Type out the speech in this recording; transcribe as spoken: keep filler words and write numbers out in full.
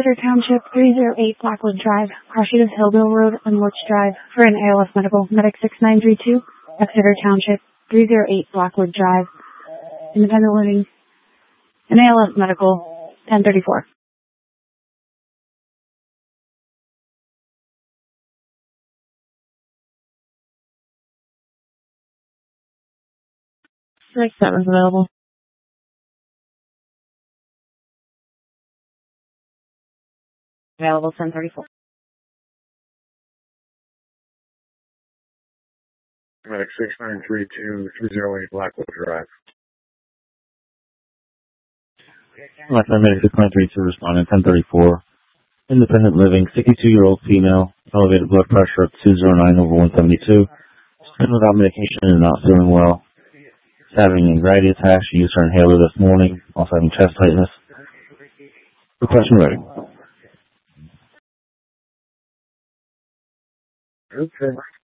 Exeter Township, three oh eight Blackwood Drive, Crossroads Hillville Road, and Lorch Drive, for an A L F medical, medic six nine three two, Exeter Township, three oh eight Blackwood Drive, independent living, an A L F medical, ten thirty-four. Next seven's available. Available ten thirty-four. Medic six nine three two, three oh eight Blackwood Drive. Left Medic six nine three two, responding ten thirty-four. Independent living, sixty-two-year-old female, elevated blood pressure of two oh nine over one seventy-two. Been without medication and not feeling well. Having anxiety attacks. She used her inhaler this morning. Also having chest tightness. The question ready. Okay.